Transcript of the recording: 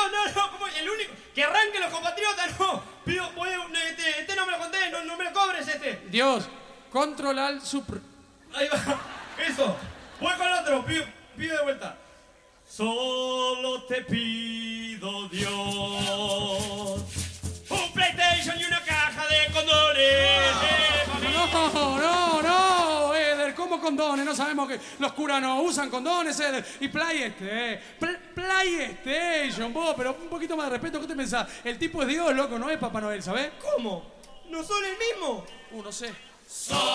No, como el único. Que arranque los compatriotas, no. Pido, este no me lo conté, no me lo cobres este. Dios, control al supr. Ahí va, eso. Voy con otro, pido de vuelta. Solo te pido, Dios, un PlayStation y una caja de condones. No, Eder, ¿cómo condones? No sabemos que los curas no usan condones, Eder. Y PlayStation, vos, pero un poquito más de respeto, ¿qué te pensás? El tipo es Dios, loco, no es Papá Noel, ¿sabés? ¿Cómo? ¿No son el mismo? No sé.